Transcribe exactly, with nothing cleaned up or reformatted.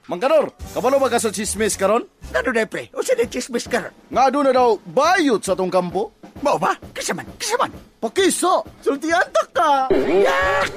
Mangkanor, kabalo ba ka sa chismis karon? Ano na pre? O sila chismis ka ron? Nga doon na daw bayot sa tong kampo? Mao ba? Kasaman, kasaman. Pakisa! Sultian ta ka! Yeah!